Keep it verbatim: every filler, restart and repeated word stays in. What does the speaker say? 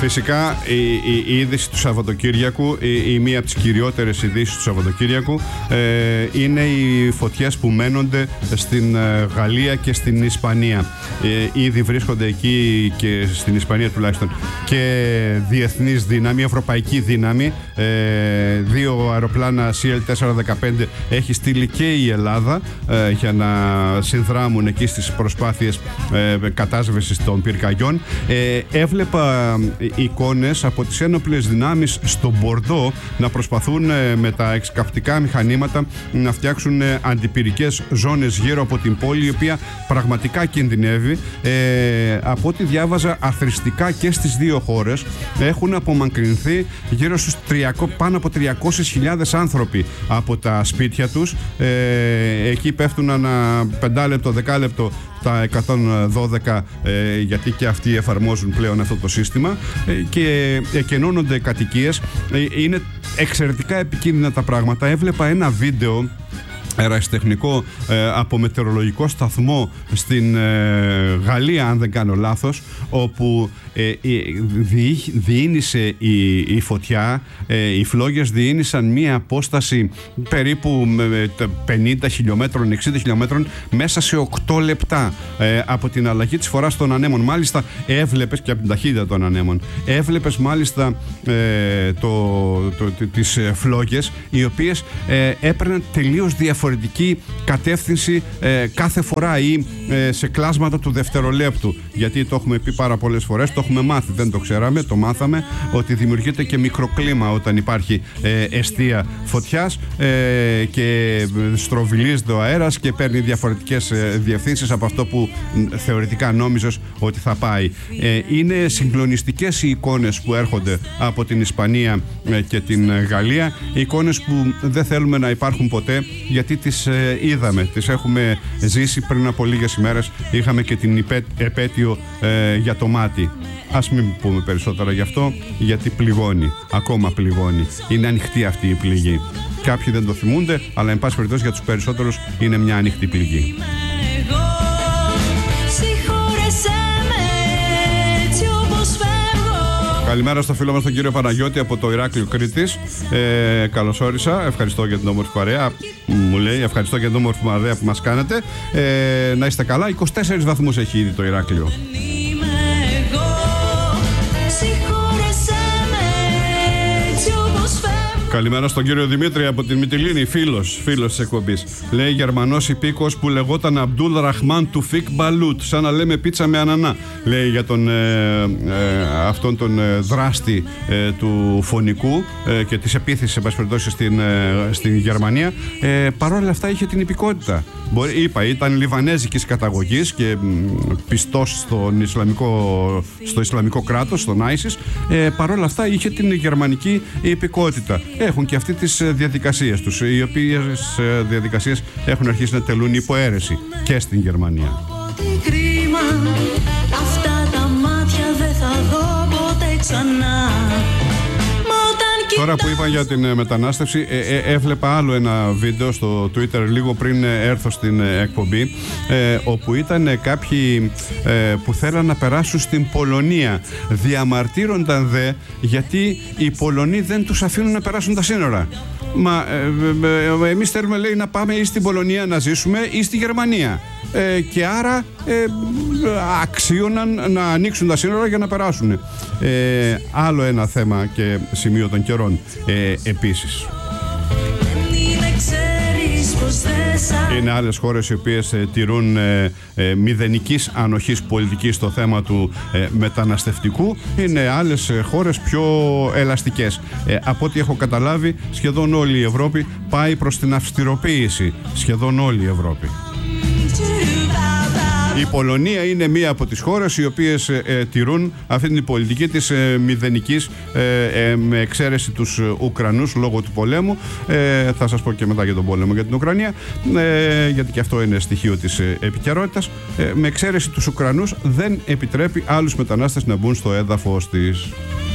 Φυσικά η, η, η είδηση του Σαββατοκύριακου, η, η μία από τις κυριότερες ειδήσεις του Σαββατοκύριακου ε, είναι οι φωτιές που μένονται στην ε, Γαλλία και στην Ισπανία. Ε, ήδη βρίσκονται εκεί και στην Ισπανία τουλάχιστον και διεθνής δύναμη, ευρωπαϊκή δύναμη. Ε, δύο αεροπλάνα σι ελ τετρακόσια δεκαπέντε έχει στείλει και η Ελλάδα ε, για να συνδράμουν εκεί στις προσπάθειες ε, κατάσβεσης των πυρκαγιών. Ε, έβλεπα εικόνες από τις ένοπλες δυνάμεις στο Μπορντό να προσπαθούν ε, με τα εξκαυτικά μηχανήματα να φτιάξουν ε, αντιπυρικές ζώνες γύρω από την πόλη, η οποία πραγματικά κινδυνεύει. Ε, από ό,τι διάβαζα, αθροιστικά και στις δύο χώρες έχουν απομακρυνθεί γύρω στους τριακόσιες, πάνω από τριακόσιες χιλιάδες άνθρωποι από τα σπίτια τους. Ε, εκεί πέφτουν ένα πεντάλεπτο, δεκάλεπτο τα εκατόν δώδεκα, ε, γιατί και αυτοί εφαρμόζουν πλέον αυτό το σύστημα ε, και εκενώνονται κατοικίες. Ε, είναι εξαιρετικά επικίνδυνα τα πράγματα. Έβλεπα ένα βίντεο ερασιτεχνικό ε, από μετεωρολογικό σταθμό στην ε, Γαλλία, αν δεν κάνω λάθος, όπου ε, δι, διήνυσε η, η φωτιά. Ε, οι φλόγες διήνυσαν μία απόσταση περίπου πενήντα χιλιόμετρων, εξήντα χιλιόμετρων μέσα σε οκτώ λεπτά ε, από την αλλαγή της φοράς των ανέμων. Μάλιστα έβλεπες, και από την ταχύτητα των ανέμων, έβλεπες μάλιστα ε, το, το, το, τις φλόγες, οι οποίες ε, έπαιρναν τελείως διαφορετικά διαφορετική κατεύθυνση ε, κάθε φορά ή ε, σε κλάσματα του δευτερολέπτου. Γιατί το έχουμε πει πάρα πολλές φορές, το έχουμε μάθει, δεν το ξέραμε, το μάθαμε, ότι δημιουργείται και μικροκλίμα όταν υπάρχει ε, εστία φωτιάς ε, και στροβιλίζεται ο αέρας και παίρνει διαφορετικές ε, διευθύνσεις από αυτό που θεωρητικά νόμιζες ότι θα πάει. Ε, είναι συγκλονιστικές οι εικόνες που έρχονται από την Ισπανία ε, και την Γαλλία, εικόνες που δεν θέλουμε να υπάρχουν ποτέ, γιατί τις ε, είδαμε, τις έχουμε ζήσει πριν από λίγες ημέρες. Είχαμε και την υπέ, επέτειο ε, για το μάτι. Ας μην πούμε περισσότερα γι' αυτό, γιατί πληγώνει, ακόμα πληγώνει. Είναι ανοιχτή αυτή η πληγή. Κάποιοι δεν το θυμούνται, αλλά εν πάση περιπτώσει για τους περισσότερους είναι μια ανοιχτή πληγή. Καλημέρα στο φίλο μας τον κύριο Παναγιώτη από το Ηράκλειο Κρήτης. Ε, καλώς όρισα. Ευχαριστώ για την όμορφη παρέα. Μου λέει ευχαριστώ για την όμορφη παρέα που μας κάνετε. Ε, να είστε καλά. είκοσι τέσσερις βαθμούς έχει ήδη το Ηράκλειο. Καλημέρα στον κύριο Δημήτρη από την Μυτιλήνη, φίλος, φίλος της εκπομπής. Λέει Γερμανός υπήκος που λεγόταν Αμπτούλ Ραχμάν του Φικ Μπαλούτ, σαν να λέμε πίτσα με ανανά. Λέει για τον, ε, ε, αυτόν τον ε, δράστη ε, του φωνικού ε, και της επίθεσης, εν πάση περιπτώσει, στην, ε, στην Γερμανία. Ε, Παρ' όλα αυτά είχε την υπηκότητα. Μπορεί, είπα, ήταν λιβανέζικης καταγωγής και πιστός στον Ισλαμικό, στο Ισλαμικό κράτος, στον Άισις. Ε, Παρ' όλα αυτά είχε την γερμανική υπηκότητα. Έχουν και αυτοί τις διαδικασίες τους, οι οποίες διαδικασίες έχουν αρχίσει να τελούν υποαίρεση και στην Γερμανία. Αυτά τα μάτια δεν θα δω ποτέ ξανά. Τώρα που είπα για την μετανάστευση, ε, ε, έβλεπα άλλο ένα βίντεο στο Twitter λίγο πριν έρθω στην εκπομπή, ε, όπου ήταν κάποιοι ε, που θέλαν να περάσουν στην Πολωνία. Διαμαρτύρονταν δε γιατί οι Πολωνοί δεν τους αφήνουν να περάσουν τα σύνορα. Μα ε, ε, ε, εμείς θέλουμε, λέει, να πάμε ή στην Πολωνία να ζήσουμε ή στη Γερμανία. Ε, και άρα ε, αξίωναν να ανοίξουν τα σύνορα για να περάσουν. Ε, άλλο ένα θέμα και σημείο των καιρών ε, επίσης. Είναι άλλες χώρες οι οποίες ε, τηρούν ε, ε, μηδενικής ανοχής πολιτικής στο θέμα του ε, μεταναστευτικού. Είναι άλλες ε, χώρες πιο ελαστικές. Ε, από ό,τι έχω καταλάβει, σχεδόν όλη η Ευρώπη πάει προς την αυστηροποίηση. Σχεδόν όλη η Ευρώπη. Η Πολωνία είναι μία από τις χώρες οι οποίες ε, ε, τηρούν αυτή την πολιτική της ε, μηδενικής, ε, ε, με εξαίρεση τους Ουκρανούς λόγω του πολέμου. Ε, θα σας πω και μετά για τον πόλεμο για την Ουκρανία, ε, γιατί και αυτό είναι στοιχείο της ε, επικαιρότητας. Ε, με εξαίρεση τους Ουκρανούς δεν επιτρέπει άλλους μετανάστες να μπουν στο έδαφος της.